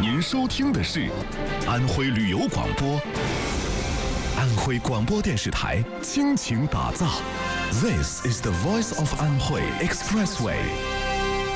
您收听的是安徽旅游广播，安徽广播电视台倾情打造。This is the voice of Anhui Expressway.